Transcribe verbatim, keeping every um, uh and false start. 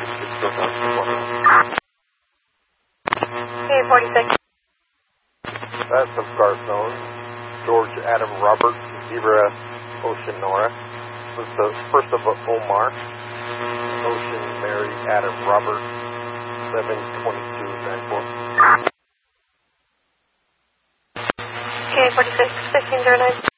forty-six, go down to one. K forty-six. That's of Garthone. George Adam Robert, Zebra Ocean Nora. First of, first of Omar. Ocean Mary Adam Robert, seven twenty-two ninety-four. K forty-six, fifteen zero nine.